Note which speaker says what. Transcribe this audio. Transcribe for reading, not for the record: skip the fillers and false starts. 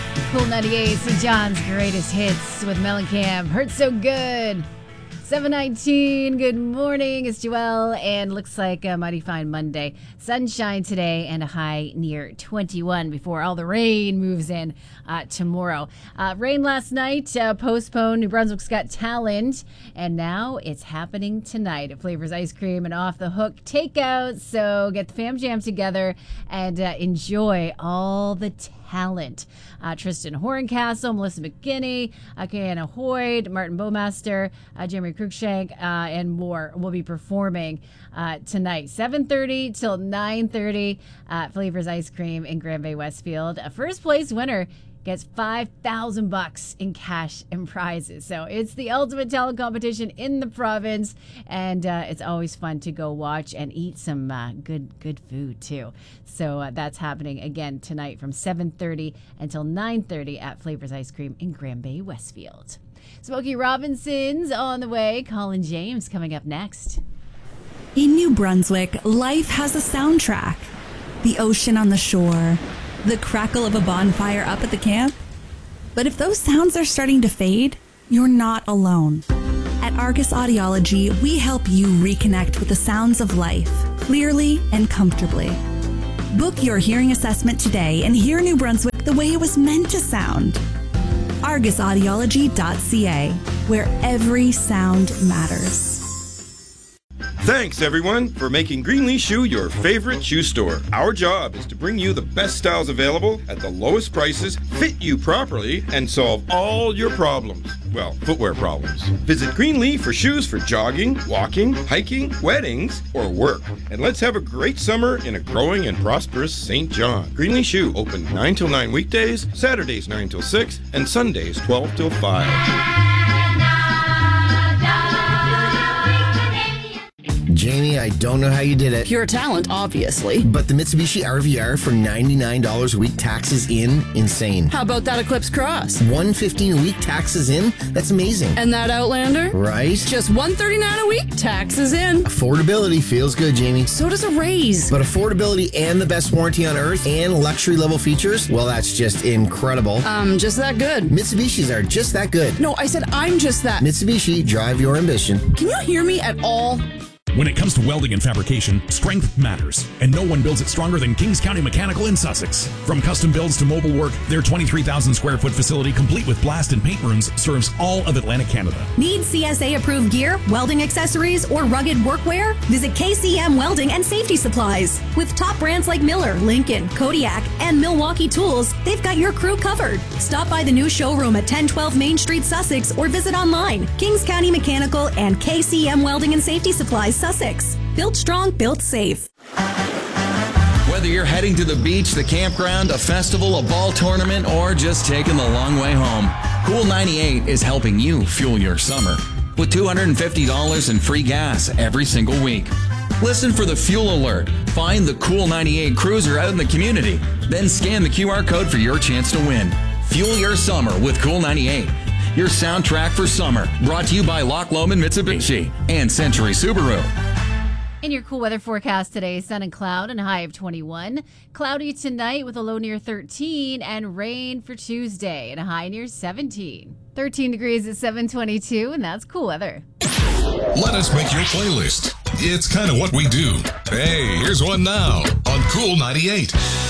Speaker 1: Cool 98, St. John's greatest hits with Mellencamp. Hurts so good. 7:19, good morning. It's Joelle, and looks like a mighty fine Monday. Sunshine today and a high near 21 before all the rain moves in tomorrow. Rain last night, postponed New Brunswick's Got Talent, and now it's happening tonight at Flavors Ice Cream and Off the Hook Takeout. So get the fam jam together and enjoy all the talent. Tristan Horncastle, Melissa McGinney, Kiana Hoyd, Martin Bowmaster, Jeremy Cruikshank, and more will be performing tonight. 7:30 till 9:30 at Flavors Ice Cream in Grand Bay Westfield. A first place winner gets $5,000 in cash and prizes. So it's the ultimate talent competition in the province, and it's always fun to go watch and eat some good food too. So that's happening again tonight from 7:30 until 9:30 at Flavors Ice Cream in Grand Bay Westfield. Smokey Robinson's on the way. Colin James coming up next.
Speaker 2: In New Brunswick, life has a soundtrack. The ocean on the shore, the crackle of a bonfire up at the camp. But if those sounds are starting to fade, you're not alone. At Argus Audiology, we help you reconnect with the sounds of life, clearly and comfortably. Book your hearing assessment today and hear New Brunswick the way it was meant to sound. ArgusAudiology.ca, where every sound matters.
Speaker 3: Thanks, everyone, for making Greenlee Shoe your favorite shoe store. Our job is to bring you the best styles available at the lowest prices, fit you properly, and solve all your problems. Well, footwear problems. Visit Greenlee for shoes for jogging, walking, hiking, weddings, or work. And let's have a great summer in a growing and prosperous St. John. Greenlee Shoe open 9 till 9 weekdays, Saturdays 9 till 6, and Sundays 12 till 5.
Speaker 4: Jamie, I don't know how you did it.
Speaker 5: Pure talent, obviously.
Speaker 4: But the Mitsubishi RVR for $99 a week, taxes in, insane.
Speaker 5: How about that Eclipse Cross?
Speaker 4: $115 a week, taxes in? That's amazing.
Speaker 5: And that Outlander?
Speaker 4: Right?
Speaker 5: Just $139 a week, taxes in.
Speaker 4: Affordability feels good, Jamie.
Speaker 5: So does a raise.
Speaker 4: But affordability and the best warranty on earth and luxury level features, well, that's just incredible.
Speaker 5: Just that good.
Speaker 4: Mitsubishis are just that good.
Speaker 5: No, I said I'm just that.
Speaker 4: Mitsubishi, drive your ambition.
Speaker 5: Can you hear me at all?
Speaker 6: When it comes to welding and fabrication, strength matters, and no one builds it stronger than Kings County Mechanical in Sussex. From custom builds to mobile work, their 23,000 square foot facility complete with blast and paint rooms serves all of Atlantic Canada.
Speaker 2: Need CSA approved gear, welding accessories, or rugged workwear? Visit KCM Welding and Safety Supplies. With top brands like Miller, Lincoln, Kodiak, and Milwaukee Tools, they've got your crew covered. Stop by the new showroom at 1012 Main Street, Sussex, or visit online. Kings County Mechanical and KCM Welding and Safety Supplies, Sussex. Built strong, built safe.
Speaker 7: Whether you're heading to the beach, the campground, a festival, a ball tournament, or just taking the long way home, Cool 98 is helping you fuel your summer with $250 in free gas every single week. Listen for the fuel alert. Find the Cool 98 cruiser out in the community. Then scan the QR code for your chance to win. Fuel your summer with Cool 98. Your soundtrack for summer, brought to you by Loch Lomond Mitsubishi and Century Subaru.
Speaker 1: In your cool weather forecast today, sun and cloud and a high of 21. Cloudy tonight with a low near 13 and rain for Tuesday and a high near 17. 13 degrees at 7:22, and that's cool weather.
Speaker 8: Let us make your playlist. It's kind of what we do. Hey, here's one now on Cool 98.